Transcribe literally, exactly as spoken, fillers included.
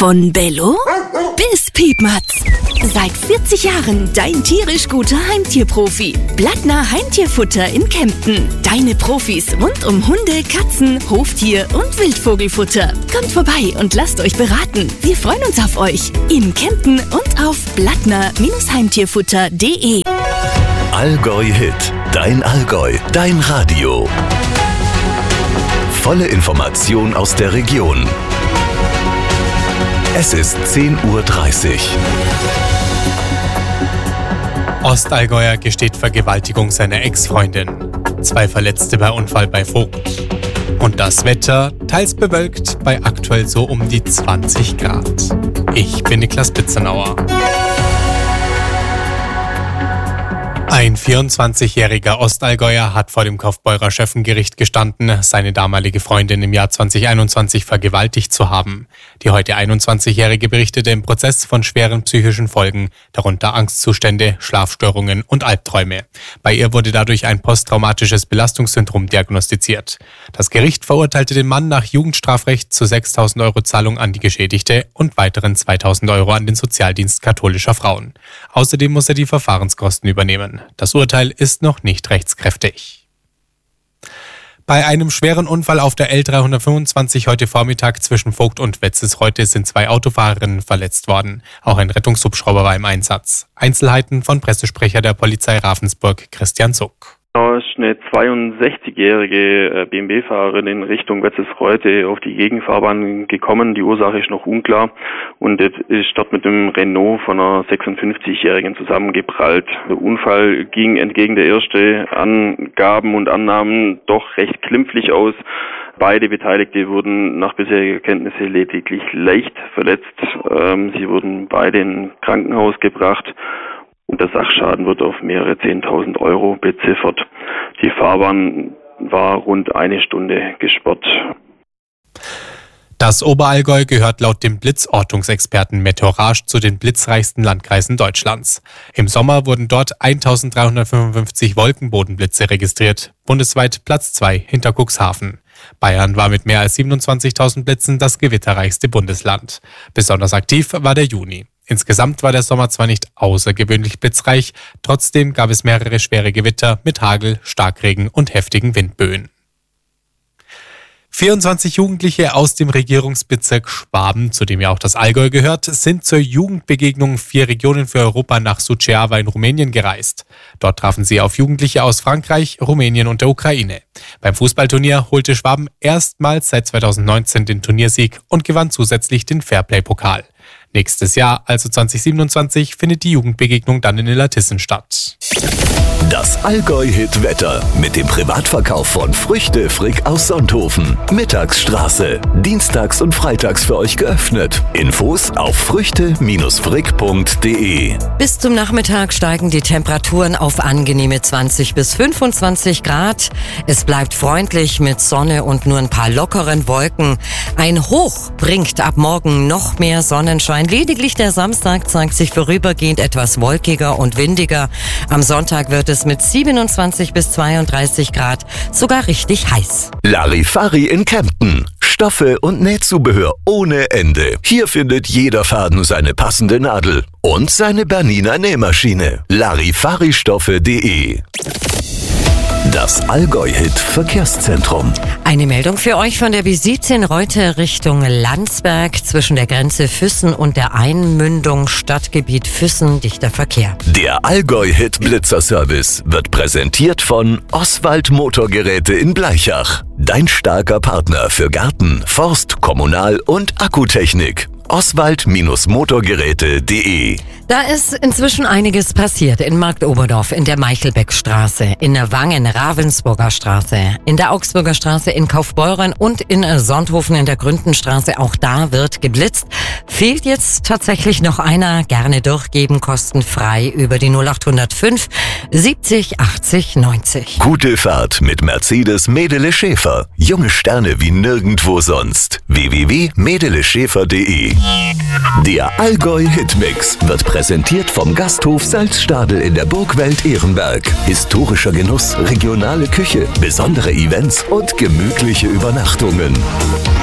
Von Bello bis Piepmatz. Seit vierzig Jahren dein tierisch guter Heimtierprofi. Blattner Heimtierfutter in Kempten. Deine Profis rund um Hunde, Katzen, Hoftier und Wildvogelfutter. Kommt vorbei und lasst euch beraten. Wir freuen uns auf euch. In Kempten und auf blattner Heimtierfutter punkt de. Allgäu Hit. Dein Allgäu. Dein Radio. Volle Information aus der Region. Es ist zehn Uhr dreißig. Ostallgäuer gesteht Vergewaltigung seiner Ex-Freundin. Zwei Verletzte bei Unfall bei Vogt. Und das Wetter, teils bewölkt, bei aktuell so um die zwanzig Grad. Ich bin Niklas Pitzenauer. Ein vierundzwanzigjähriger Ostallgäuer hat vor dem Kaufbeurer Schöffengericht gestanden, seine damalige Freundin im Jahr zwanzig einundzwanzig vergewaltigt zu haben. Die heute einundzwanzigjährige berichtete im Prozess von schweren psychischen Folgen, darunter Angstzustände, Schlafstörungen und Albträume. Bei ihr wurde dadurch ein posttraumatisches Belastungssyndrom diagnostiziert. Das Gericht verurteilte den Mann nach Jugendstrafrecht zu sechstausend Euro Zahlung an die Geschädigte und weiteren zweitausend Euro an den Sozialdienst katholischer Frauen. Außerdem muss er die Verfahrenskosten übernehmen. Das Urteil ist noch nicht rechtskräftig. Bei einem schweren Unfall auf der L dreihundertfünfundzwanzig heute Vormittag zwischen Vogt und Wetzelsreute sind zwei Autofahrerinnen verletzt worden. Auch ein Rettungshubschrauber war im Einsatz. Einzelheiten von Pressesprecher der Polizei Ravensburg, Christian Zuck. Da ist eine zweiundsechzigjährige B M W-Fahrerin in Richtung Wetzelsreute auf die Gegenfahrbahn gekommen. Die Ursache ist noch unklar und ist dort mit einem Renault von einer sechsundfünfzigjährigen zusammengeprallt. Der Unfall ging entgegen der ersten Angaben und Annahmen doch recht glimpflich aus. Beide Beteiligte wurden nach bisheriger Kenntnisse lediglich leicht verletzt. Sie wurden beide in ein Krankenhaus gebracht. Und der Sachschaden wird auf mehrere zehntausend Euro beziffert. Die Fahrbahn war rund eine Stunde gesperrt. Das Oberallgäu gehört laut dem Blitzortungsexperten Meteorage zu den blitzreichsten Landkreisen Deutschlands. Im Sommer wurden dort eintausenddreihundertfünfundfünfzig Wolkenbodenblitze registriert, bundesweit Platz zwei hinter Cuxhaven. Bayern war mit mehr als siebenundzwanzigtausend Blitzen das gewitterreichste Bundesland. Besonders aktiv war der Juni. Insgesamt war der Sommer zwar nicht außergewöhnlich blitzreich, trotzdem gab es mehrere schwere Gewitter mit Hagel, Starkregen und heftigen Windböen. vierundzwanzig Jugendliche aus dem Regierungsbezirk Schwaben, zu dem ja auch das Allgäu gehört, sind zur Jugendbegegnung Vier Regionen für Europa nach Suceava in Rumänien gereist. Dort trafen sie auf Jugendliche aus Frankreich, Rumänien und der Ukraine. Beim Fußballturnier holte Schwaben erstmals seit zweitausendneunzehn den Turniersieg und gewann zusätzlich den Fairplay-Pokal. Nächstes Jahr, also zwanzig siebenundzwanzig, findet die Jugendbegegnung dann in Illertissen statt. Das Allgäu-Hit-Wetter mit dem Privatverkauf von Früchte Frick aus Sonthofen. Mittagsstraße. Dienstags und freitags für euch geöffnet. Infos auf früchte Frick punkt de. Bis zum Nachmittag steigen die Temperaturen auf angenehme zwanzig bis fünfundzwanzig Grad. Es bleibt freundlich mit Sonne und nur ein paar lockeren Wolken. Ein Hoch bringt ab morgen noch mehr Sonnenschein. Lediglich der Samstag zeigt sich vorübergehend etwas wolkiger und windiger. Am Sonntag wird es mit siebenundzwanzig bis zweiunddreißig Grad sogar richtig heiß. Larifari in Kempten. Stoffe und Nähzubehör ohne Ende. Hier findet jeder Faden seine passende Nadel und seine Bernina Nähmaschine. Larifaristoffe punkt de. Das Allgäu-Hit-Verkehrszentrum. Eine Meldung für euch von der B siebzehn Reute Richtung Landsberg. Zwischen der Grenze Füssen und der Einmündung Stadtgebiet Füssen dichter Verkehr. Der Allgäu-Hit-Blitzer-Service wird präsentiert von Oswald Motorgeräte in Bleichach. Dein starker Partner für Garten, Forst, Kommunal- und Akkutechnik. Oswald Motorgeräte punkt de. Da ist inzwischen einiges passiert in Marktoberdorf, in der Meichelbeckstraße, in der Wangen, Ravensburger Straße, in der Augsburger Straße, in Kaufbeuren und in Sonthofen in der Gründenstraße. Auch da wird geblitzt. Fehlt jetzt tatsächlich noch einer? Gerne durchgeben, kostenfrei über die null acht null fünf siebzig achtzig neunzig. Gute Fahrt mit Mercedes Medele Schäfer. Junge Sterne wie nirgendwo sonst. w w w punkt medele schäfer punkt de. Der Allgäu-Hitmix wird präsentiert vom Gasthof Salzstadel in der Burgwelt Ehrenberg. Historischer Genuss, regionale Küche, besondere Events und gemütliche Übernachtungen.